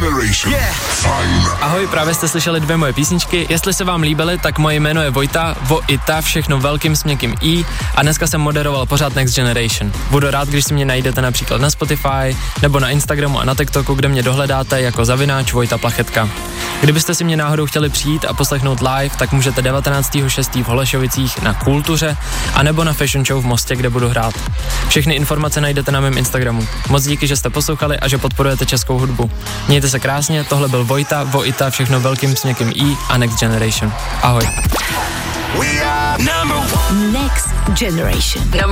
Generation. Fajn. Ahoj, právě jste slyšeli 2 moje písničky. Jestli se vám líbily, tak moje jméno je Vojta, Vojta, všechno velkým s měkkým i, a dneska jsem moderoval pořád Next Generation. Budu rád, když si mě najdete například na Spotify nebo na Instagramu a na TikToku, kde mě dohledáte jako @ Vojta Plachetka. Kdybyste si mě náhodou chtěli přijít a poslechnout live, tak můžete 19.6. v Holešovicích na Kultuře a nebo na Fashion Show v Mostě, kde budu hrát. Všechny informace najdete na mém Instagramu. Moc díky, že jste poslouchali a že podporujete českou hudbu. Mějte se krásně, tohle byl Vojta, Vojta, všechno velkým s měkkým i a Next Generation. Ahoj. Next Generation.